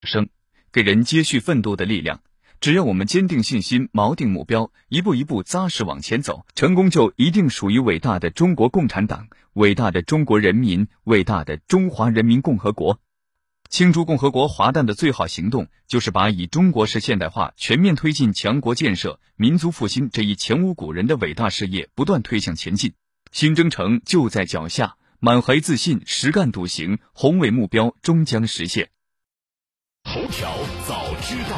声，给人接续奋斗的力量。只要我们坚定信心，锚定目标，一步一步扎实往前走，成功就一定属于伟大的中国共产党，伟大的中国人民，伟大的中华人民共和国。庆祝共和国华诞的最好行动，就是把以中国式现代化全面推进强国建设、民族复兴这一前无古人的伟大事业不断推向前进。新征程就在脚下，满怀自信，实干笃行，宏伟目标终将实现。 头条早知道。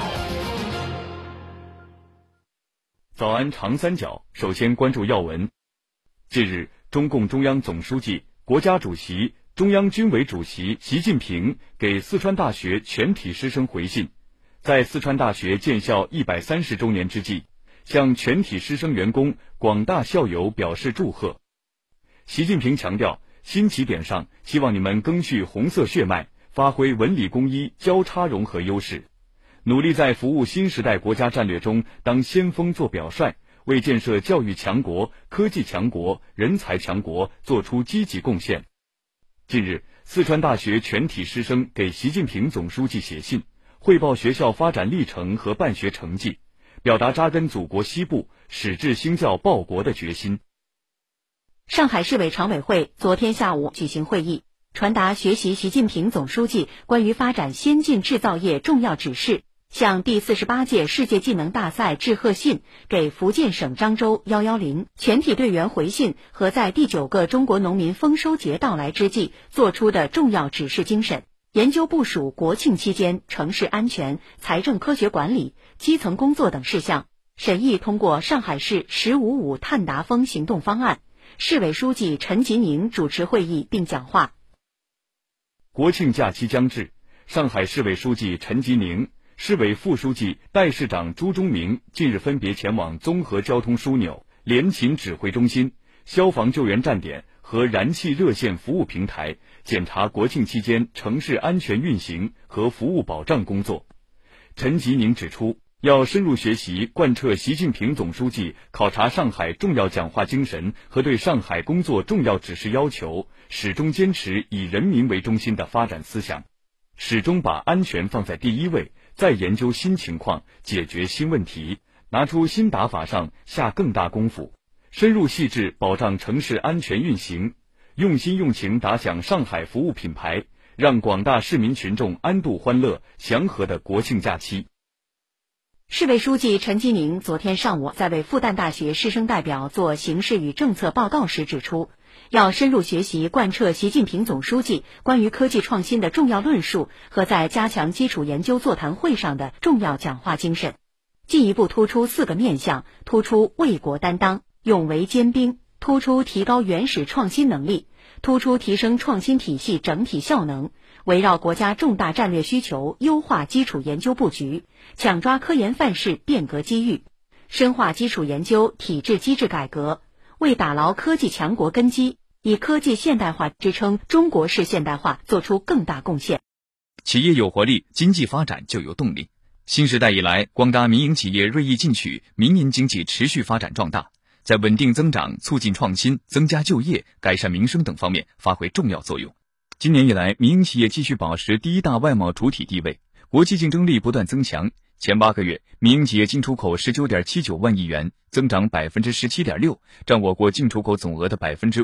早安长三角，首先关注要闻。近日，中共中央总书记、国家主席、中央军委主席习近平给四川大学全体师生回信，在四川大学建校130周年之际，向全体师生员工、广大校友表示祝贺。习近平强调，新起点上，希望你们赓续红色血脉，发挥文理工医交叉融合优势，努力在服务新时代国家战略中当先锋做表率，为建设教育强国、科技强国、人才强国做出积极贡献。近日，四川大学全体师生给习近平总书记写信，汇报学校发展历程和办学成绩，表达扎根祖国西部、矢志兴教报国的决心。 上海市委常委会昨天下午举行会议，传达学习习近平总书记关于发展先进制造业重要指示，向第48届世界技能大赛致贺信，给福建省漳州110全体队员回信和在第9个中国农民丰收节到来之际作出的重要指示精神，研究部署国庆期间城市安全、财政科学管理、基层工作等事项，审议通过上海市“1055”碳达峰行动方案。市委书记陈吉宁主持会议并讲话。 国庆假期将至，上海市委书记陈吉宁、市委副书记、代市长朱忠明近日分别前往综合交通枢纽、联勤指挥中心、消防救援站点和燃气热线服务平台，检查国庆期间城市安全运行和服务保障工作。陈吉宁指出，要深入学习贯彻习近平总书记考察上海重要讲话精神和对上海工作重要指示要求，始终坚持以人民为中心的发展思想，始终把安全放在第一位，再研究新情况，解决新问题，拿出新打法上下更大功夫，深入细致保障城市安全运行，用心用情打响上海服务品牌，让广大市民群众安度欢乐祥和的国庆假期。 市委书记陈吉宁昨天上午在为复旦大学师生代表做形势与政策报告时指出，要深入学习贯彻习近平总书记关于科技创新的重要论述和在加强基础研究座谈会上的重要讲话精神，进一步突出4个面向，突出为国担当、勇为坚兵，突出提高原始创新能力，突出提升创新体系整体效能，围绕国家重大战略需求优化基础研究布局，抢抓科研范式变革机遇，深化基础研究体制机制改革，为打牢科技强国根基，以科技现代化支撑中国式现代化做出更大贡献。 企业有活力，经济发展就有动力。新时代以来，广大民营企业锐意进取，民营经济持续发展壮大，在稳定增长、促进创新、增加就业、改善民生等方面发挥重要作用。今年以来，民营企业继续保持第一大外贸主体地位，国际竞争力不断增强。前8个月，民营企业进出口 19.79 万亿元，增长 17.6%， 占我国进出口总额的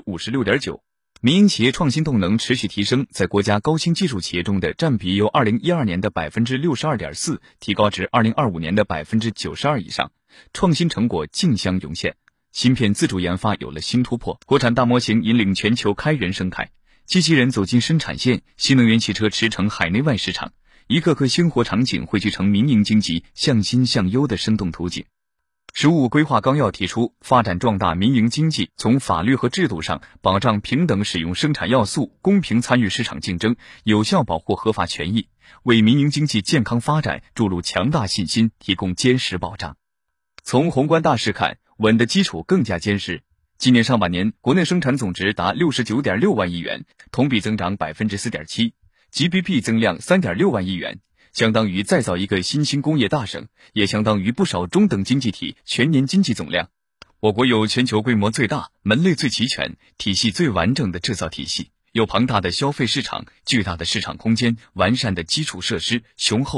56.9%。民营企业创新动能持续提升，在国家高新技术企业中的占比由2012年的 62.4% 提高至2025年的 92% 以上，创新成果竞相涌现，芯片自主研发有了新突破，国产大模型引领全球开源生态，机器人走进生产线，新能源汽车驰骋海内外市场，一个个鲜活场景汇聚成民营经济向新向优的生动图景。“15五”规划纲要提出，发展壮大民营经济，从法律和制度上保障平等使用生产要素，公平参与市场竞争，有效保护合法权益，为民营经济健康发展注入强大信心，提供坚实保障。从宏观大势看，稳的基础更加坚实。今年上半年，国内生产总值达 69.6 万亿元，同比增长 4.7%，GDP 增量 3.6 万亿元，相当于再造一个新兴工业大省，也相当于不少中等经济体全年经济总量。我国有全球规模最大、门类最齐全、体系最完整的制造体系， 有庞大的消费市场、巨大的市场空间、完善的基础设施、雄厚